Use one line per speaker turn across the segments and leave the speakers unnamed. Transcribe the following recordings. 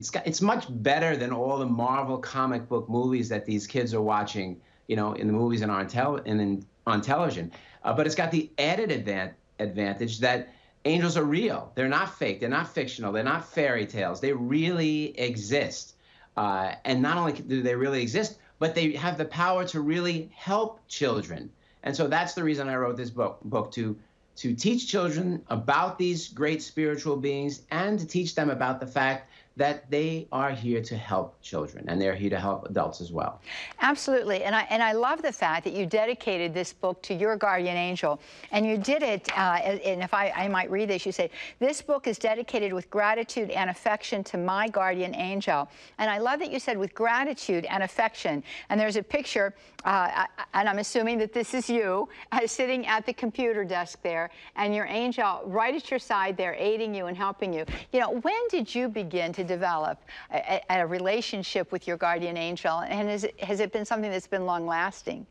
it's much better than all the Marvel comic book movies that these kids are watching, you know, in the movies and on television. But it's got the added advantage that angels are real. They're not fake. They're not fictional. They're not fairy tales. They really exist. And not only do they really exist, but they have the power to really help children. And so that's the reason I wrote this book to teach children about these great spiritual beings and to teach them about the fact that they are here to help children, and they're here to help adults as well.
Absolutely, and I love the fact that you dedicated this book to your guardian angel, and you did it, and if I might read this, you say, this book is dedicated with gratitude and affection to my guardian angel. And I love that you said with gratitude and affection, and there's a picture, and I'm assuming that this is you, sitting at the computer desk there, and your angel right at your side there, aiding you and helping you. You know, when did you begin to develop a relationship with your guardian angel, and has it been something that's been long-lasting?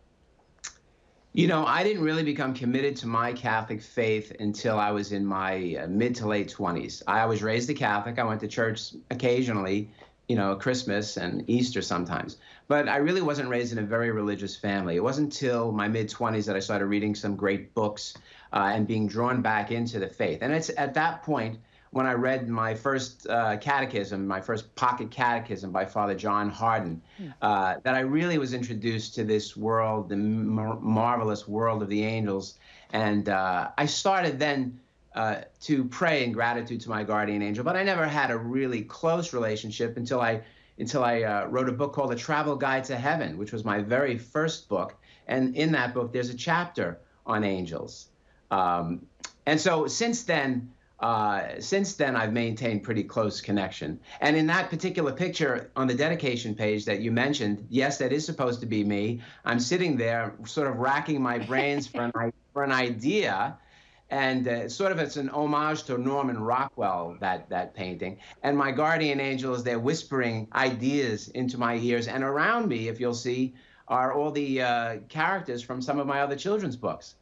You know, I didn't really become committed to my Catholic faith until I was in my mid to late 20s. I was raised a Catholic. I went to church occasionally, you know, Christmas and Easter sometimes. But I really wasn't raised in a very religious family. It wasn't until my mid-20s that I started reading some great books and being drawn back into the faith. And it's at that point when I read my first catechism, my first pocket catechism by Father John Hardon, that I really was introduced to this world, the marvelous world of the angels. And I started then to pray in gratitude to my guardian angel, but I never had a really close relationship until I wrote a book called A Travel Guide to Heaven, which was my very first book. And in that book, there's a chapter on angels. And so since then, I've maintained pretty close connection. And in that particular picture on the dedication page that you mentioned, yes, that is supposed to be me. I'm sitting there sort of racking my brains for an idea. And it's an homage to Norman Rockwell, that painting. And my guardian angel is there whispering ideas into my ears. And around me, if you'll see, are all the characters from some of my other children's books.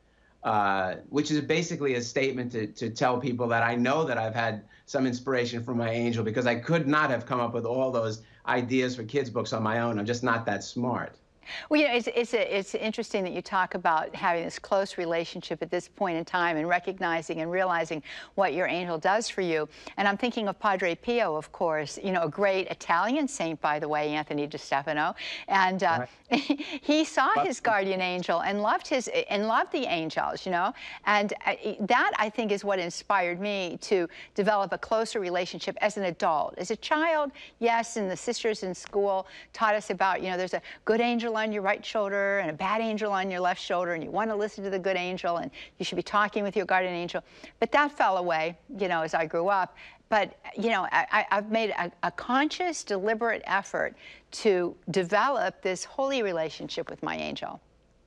Which is basically a statement to tell people that I know that I've had some inspiration from my angel, because I could not have come up with all those ideas for kids' books on my own. I'm just not that smart.
Well, you know, it's interesting that you talk about having this close relationship at this point in time and recognizing and realizing what your angel does for you. And I'm thinking of Padre Pio, of course, you know, a great Italian saint, by the way, Anthony DeStefano. And he saw his guardian angel and loved the angels, you know. And that, I think, is what inspired me to develop a closer relationship as an adult. As a child, yes, and the sisters in school taught us about, you know, there's a good angel on your right shoulder and a bad angel on your left shoulder, and you want to listen to the good angel, and you should be talking with your guardian angel. But that fell away, you know, as I grew up. But, you know, I've made a conscious, deliberate effort to develop this holy relationship with my angel.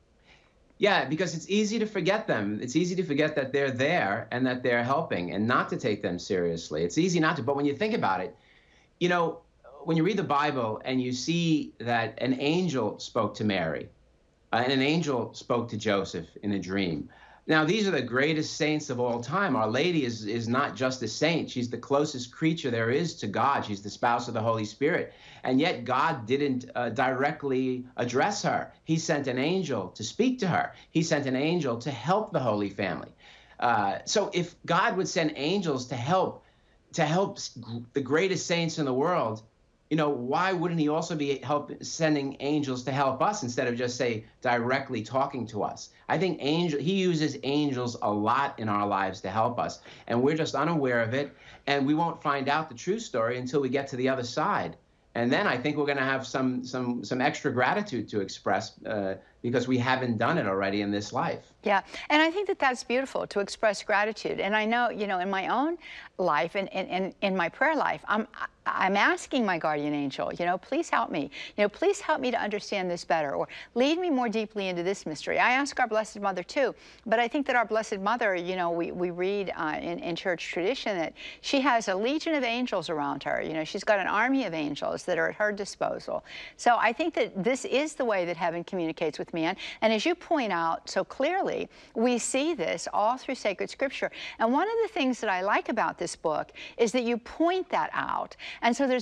Yeah, because it's easy to forget them. It's easy to forget that they're there and that they're helping and not to take them seriously. It's easy not to, but when you think about it, you know, when you read the Bible and you see that an angel spoke to Mary and an angel spoke to Joseph in a dream. Now, these are the greatest saints of all time. Our Lady is not just a saint. She's the closest creature there is to God. She's the spouse of the Holy Spirit. And yet God didn't directly address her. He sent an angel to speak to her. He sent an angel to help the Holy Family. So if God would send angels to help the greatest saints in the world, you know, why wouldn't he also be sending angels to help us instead of just, say, directly talking to us? I think he uses angels a lot in our lives to help us, and we're just unaware of it, and we won't find out the true story until we get to the other side. And then I think we're going to have some extra gratitude to express because we haven't done it already in this life.
Yeah, and I think that that's beautiful, to express gratitude. And I know, you know, in my own life and in my prayer life, I'm asking my guardian angel, you know, please help me. You know, please help me to understand this better, or lead me more deeply into this mystery. I ask our Blessed Mother too, but I think that our Blessed Mother, you know, we read in church tradition that she has a legion of angels around her. You know, she's got an army of angels that are at her disposal. So I think that this is the way that heaven communicates with perfect man. And as you point out so clearly, we see this all through sacred scripture. And one of the things that I like about this book is that you point that out. And so there's